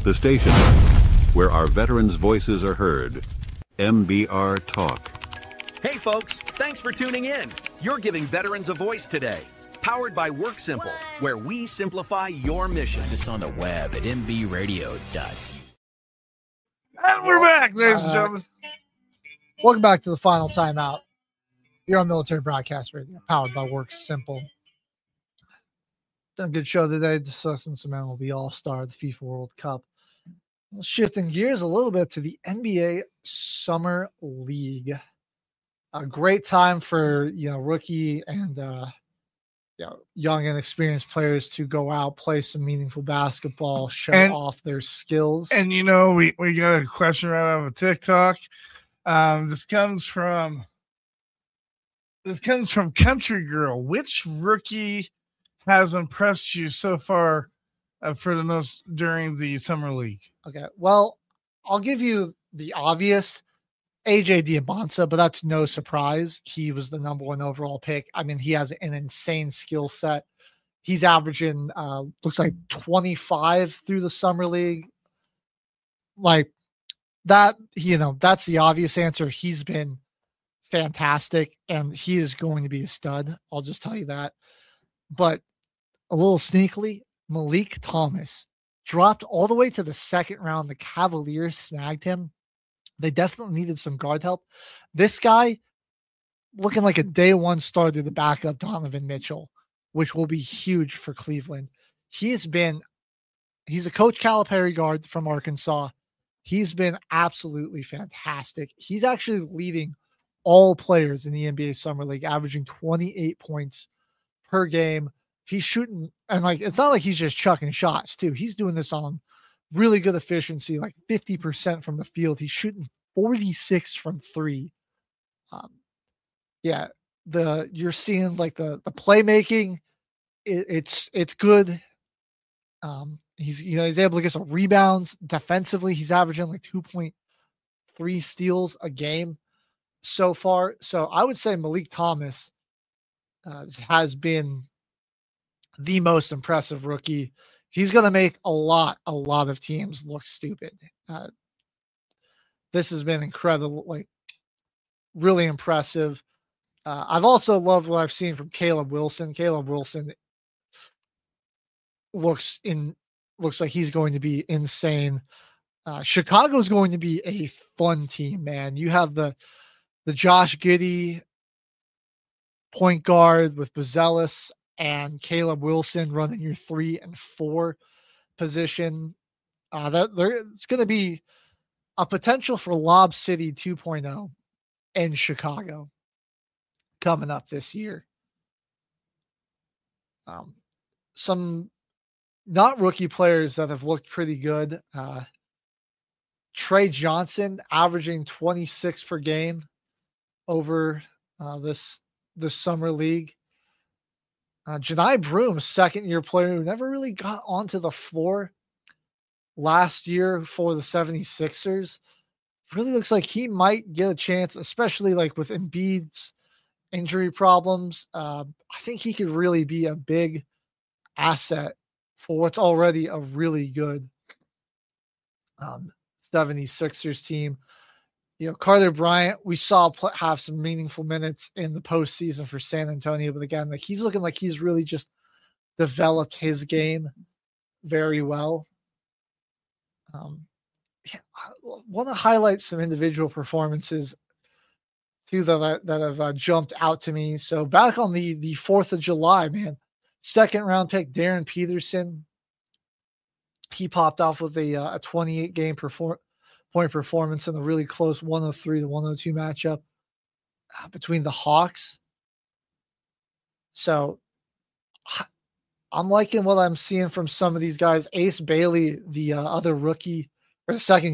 The station where our veterans' voices are heard. MBR Talk. Hey folks, thanks for tuning in. You're giving veterans a voice today. Powered by WorkSimple, where we simplify your mission. Just on the web at mbradio.u. And we're back, ladies and gentlemen. Welcome back to the final timeout. You're on Military Broadcast Radio, powered by WorkSimple. Done a good show today discussing some MLB All-Star, the FIFA World Cup. Shifting gears a little bit to the NBA Summer League. A great time for rookie and young and experienced players to go out, play some meaningful basketball, show off their skills. And we got a question right out of TikTok. This comes from Country Girl. Which rookie has impressed you so far for the most during the Summer League? Okay, well, I'll give you the obvious, AJ Diamansa, but that's no surprise. He was the number one overall pick. I mean, he has an insane skill set. He's averaging, looks like 25 through the Summer League. Like that, that's the obvious answer. He's been fantastic, and he is going to be a stud. I'll just tell you that. But a little sneakily, Malik Thomas dropped all the way to the second round. The Cavaliers snagged him. They definitely needed some guard help. This guy looking like a day one starter, the backup Donovan Mitchell, which will be huge for Cleveland. He's a Coach Calipari guard from Arkansas. He's been absolutely fantastic. He's actually leading all players in the NBA Summer League, averaging 28 points per game. He's shooting, and it's not like he's just chucking shots too. He's doing this on really good efficiency, like 50% from the field. He's shooting 46 from three. You're seeing the playmaking. It's good. He's able to get some rebounds defensively. He's averaging 2.3 steals a game so far. So I would say Malik Thomas has been the most impressive rookie. He's going to make a lot of teams look stupid. This has been incredible, really impressive. I've also loved what I've seen from Caleb Wilson. Caleb Wilson looks like he's going to be insane. Chicago's going to be a fun team, man. You have the Josh Giddey point guard with Buzelis and Caleb Wilson running your 3 and 4 position. It's going to be a potential for Lob City 2.0 in Chicago coming up this year. Some not rookie players that have looked pretty good. Trey Johnson averaging 26 per game over this Summer League. Janai Broom, second-year player who never really got onto the floor last year for the 76ers. Really looks like he might get a chance, especially with Embiid's injury problems. I think he could really be a big asset for what's already a really good 76ers team. Carter Bryant, we saw have some meaningful minutes in the postseason for San Antonio, but again, he's looking like he's really just developed his game very well. I want to highlight some individual performances too that have jumped out to me. So back on the 4th of July, man, second round pick Darren Peterson, he popped off with a 28 game point performance in a really close 103-102 matchup between the Hawks. So I'm liking what I'm seeing from some of these guys. Ace Bailey, the other rookie, or the second